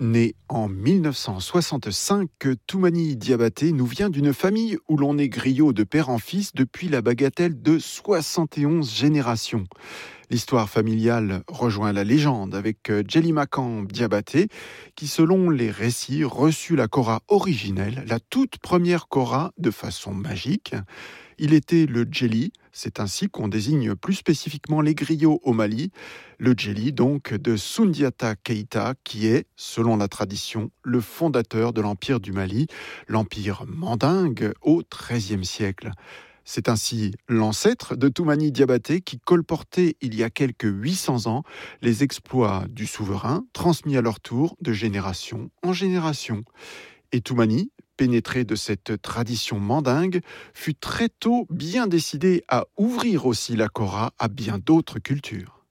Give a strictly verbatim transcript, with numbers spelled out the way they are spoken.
Né en mille neuf cent soixante-cinq, Toumani Diabaté nous vient d'une famille où l'on est griot de père en fils depuis la bagatelle de soixante et onze générations. L'histoire familiale rejoint la légende avec Djelimakan Diabaté, qui selon les récits reçut la kora originelle, la toute première kora de façon magique. Il était le Djeli, c'est ainsi qu'on désigne plus spécifiquement les griots au Mali, le Djeli donc de Soundiata Keïta, qui est, selon la tradition, le fondateur de l'Empire du Mali, l'Empire mandingue au treizième siècle. C'est ainsi l'ancêtre de Toumani Diabaté qui colportait il y a quelques huit cents ans les exploits du souverain, transmis à leur tour de génération en génération. Et Toumani, pénétré de cette tradition mandingue, fut très tôt bien décidé à ouvrir aussi la kora à bien d'autres cultures.